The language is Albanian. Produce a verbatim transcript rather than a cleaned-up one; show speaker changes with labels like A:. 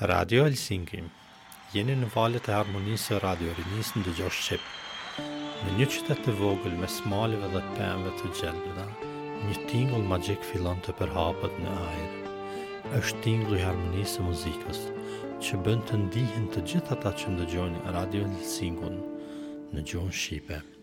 A: Radio Helsinki. Jeni në valet e harmonisë së Radio Rinisë ndëgjosh shqip. Në një qytet të vogël me smalive dhe pemëve të gjelbra, një tingull magjik fillon të përhapet në ajër. Është tingulli i harmonisë së muzikës, që bën të ndihen të gjithë ata që ndëgjojnë Radio Helsinkun në gjuhën shqipe.